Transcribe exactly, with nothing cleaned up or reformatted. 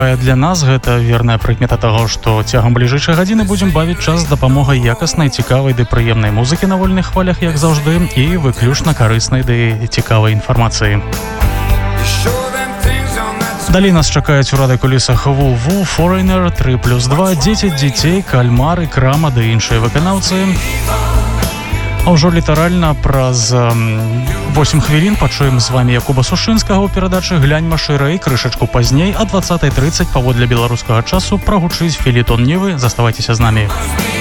Для нас гэта верная прыкмета таго, што цягам бліжэйшай гадзіны будзем бавіць час з дапамогай якаснай, цікавай ды прыемнай музыкі на вольных хвалях, як заўжды, і выключна карыснай ды цікавай інфармацыі. Далей нас чакаюць у радай кулісах Ву-Ву, Foreigner, тры плюс два, дзесяць дзяцей, Кальмары, Крама ды іншыя выканаўцы. А ўжо літаральна праз восемь хвілін пачуем з вамі Якуба Сушынскага ў перадачы «Гляньма шыра» і крышачку пазней а дваццатая трыццаць паводле беларускага часу прагучыць фелетон Нівы. Заставайцеся з намі.